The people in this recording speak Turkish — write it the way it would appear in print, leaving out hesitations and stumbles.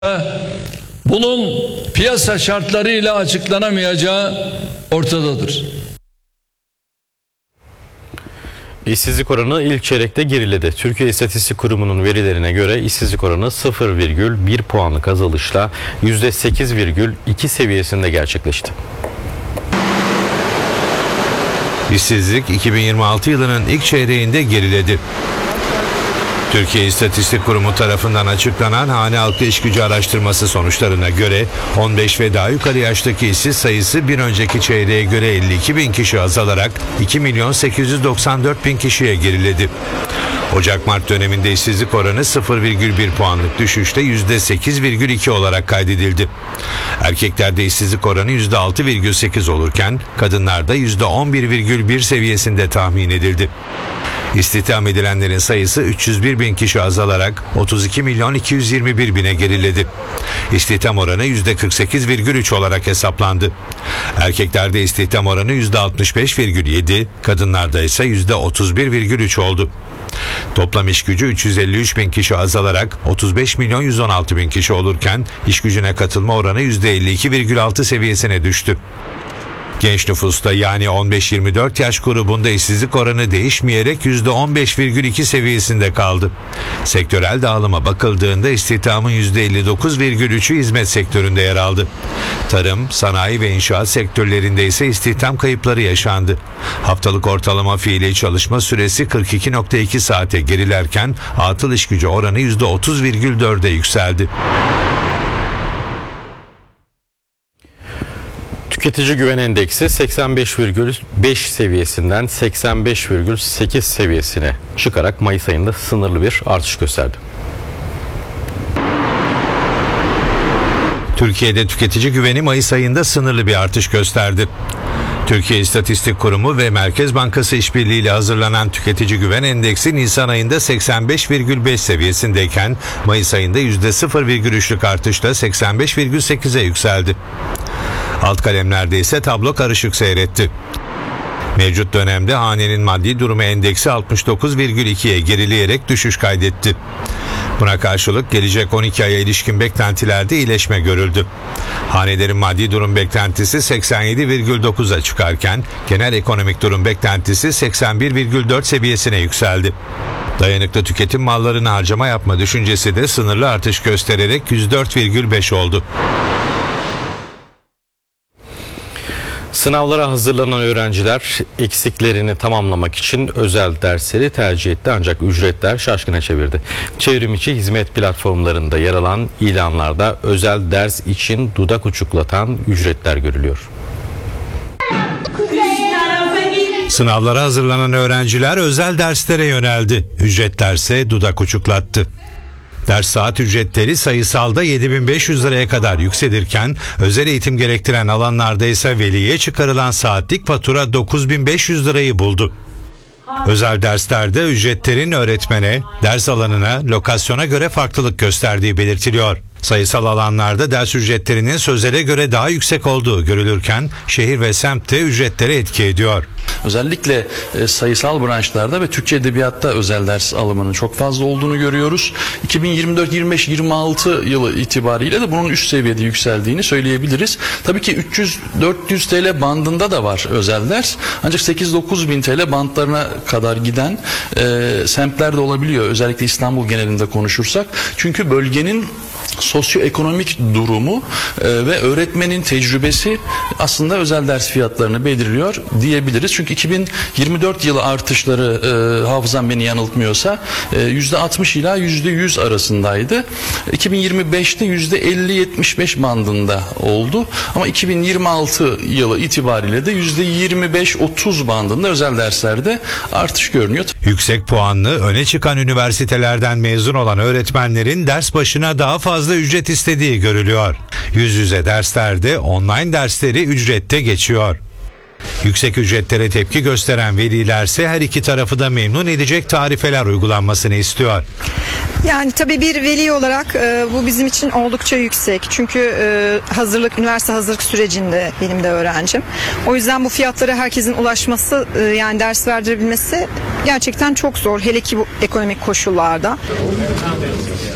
bunun piyasa şartlarıyla açıklanamayacağı ortadadır. İşsizlik oranı ilk çeyrekte geriledi. Türkiye İstatistik Kurumu'nun verilerine göre işsizlik oranı 0,1 puanlık azalışla %8,2 seviyesinde gerçekleşti. İşsizlik 2026 yılının ilk çeyreğinde geriledi. Türkiye İstatistik Kurumu tarafından açıklanan hane halkı iş gücü araştırması sonuçlarına göre 15 ve daha yukarı yaştaki işsiz sayısı bir önceki çeyreğe göre 52 bin kişi azalarak 2.894.000 kişiye geriledi. Ocak-Mart döneminde işsizlik oranı 0,1 puanlık düşüşte %8,2 olarak kaydedildi. Erkeklerde işsizlik oranı %6,8 olurken kadınlarda %11,1 seviyesinde tahmin edildi. İstihdam edilenlerin sayısı 301 bin kişi azalarak 32.221.000'e geriledi. İstihdam oranı %48,3 olarak hesaplandı. Erkeklerde istihdam oranı %65,7, kadınlarda ise %31,3 oldu. Toplam iş gücü 353 bin kişi azalarak 35.116.000 kişi olurken iş gücüne katılma oranı %52,6 seviyesine düştü. Genç nüfusta yani 15-24 yaş grubunda işsizlik oranı değişmeyerek %15,2 seviyesinde kaldı. Sektörel dağılıma bakıldığında istihdamın %59,3'ü hizmet sektöründe yer aldı. Tarım, sanayi ve inşaat sektörlerinde ise istihdam kayıpları yaşandı. Haftalık ortalama fiili çalışma süresi 42,2 saate gerilerken atıl iş gücü oranı %30,4'e yükseldi. Tüketici Güven Endeksi 85,5 seviyesinden 85,8 seviyesine çıkarak Mayıs ayında sınırlı bir artış gösterdi. Türkiye'de tüketici güveni Mayıs ayında sınırlı bir artış gösterdi. Türkiye İstatistik Kurumu ve Merkez Bankası işbirliğiyle hazırlanan Tüketici Güven Endeksi Nisan ayında 85,5 seviyesindeyken Mayıs ayında %0,3'lük artışla 85,8'e yükseldi. Alt kalemlerde ise tablo karışık seyretti. Mevcut dönemde hanenin maddi durumu endeksi 69,2'ye gerileyerek düşüş kaydetti. Buna karşılık gelecek 12 aya ilişkin beklentilerde iyileşme görüldü. Hanelerin maddi durum beklentisi 87,9'a çıkarken genel ekonomik durum beklentisi 81,4 seviyesine yükseldi. Dayanıklı tüketim mallarına harcama yapma düşüncesi de sınırlı artış göstererek 104,5 oldu. Sınavlara hazırlanan öğrenciler eksiklerini tamamlamak için özel dersleri tercih etti ancak ücretler şaşkına çevirdi. Çevrimiçi hizmet platformlarında yer alan ilanlarda özel ders için dudak uçuklatan ücretler görülüyor. Sınavlara hazırlanan öğrenciler özel derslere yöneldi. Ücretlerse dudak uçuklattı. Ders saat ücretleri sayısalda 7.500 liraya kadar yükselirken özel eğitim gerektiren alanlarda ise veliye çıkarılan saatlik fatura 9.500 lirayı buldu. Özel derslerde ücretlerin öğretmene, ders alanına, lokasyona göre farklılık gösterdiği belirtiliyor. Sayısal alanlarda ders ücretlerinin sözele göre daha yüksek olduğu görülürken şehir ve semtte ücretlere etki ediyor. Özellikle sayısal branşlarda ve Türkçe edebiyatta özel ders alımının çok fazla olduğunu görüyoruz. 2024, 25, 26 yılı itibariyle de bunun üst seviyede yükseldiğini söyleyebiliriz. Tabii ki 300-400 TL bandında da var özel ders. Ancak 8-9 bin TL bandlarına kadar giden semtler de olabiliyor. Özellikle İstanbul genelinde konuşursak. Çünkü bölgenin sosyoekonomik durumu ve öğretmenin tecrübesi aslında özel ders fiyatlarını belirliyor diyebiliriz. Çünkü 2024 yılı artışları hafızam beni yanıltmıyorsa %60 ila %100 arasındaydı. 2025'te %50-75 bandında oldu. Ama 2026 yılı itibariyle de %25-30 bandında özel derslerde artış görünüyor. Yüksek puanlı, öne çıkan üniversitelerden mezun olan öğretmenlerin ders başına daha fazla ücret istediği görülüyor. Yüz yüze derslerde online dersleri ücrette geçiyor. Yüksek ücretlere tepki gösteren velilerse her iki tarafı da memnun edecek tarifeler uygulanmasını istiyor. Yani tabii bir veli olarak bu bizim için oldukça yüksek. Çünkü üniversite hazırlık sürecinde benim de öğrencim. O yüzden bu fiyatlara herkesin ulaşması, yani ders verdirebilmesi gerçekten çok zor. Hele ki bu ekonomik koşullarda.